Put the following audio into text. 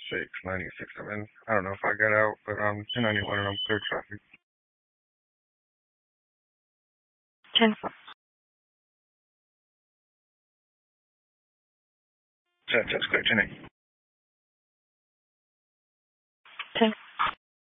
96. I'm in. I don't know if I got out, but I'm 1091 and I'm clear traffic. 10-4. That's clear, 10